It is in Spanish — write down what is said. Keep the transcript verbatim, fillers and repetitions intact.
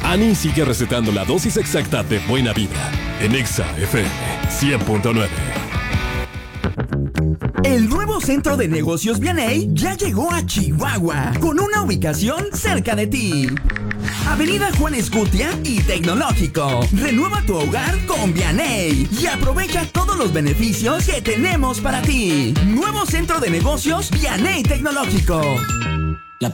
Ani sigue recetando la dosis exacta de buena vibra en Exa F M cien punto nueve. El nuevo centro de negocios Vianey ya llegó a Chihuahua, con una ubicación cerca de ti. Avenida Juan Escutia y Tecnológico. Renueva tu hogar con Vianey y aprovecha todos los beneficios que tenemos para ti. Nuevo centro de negocios Vianey Tecnológico.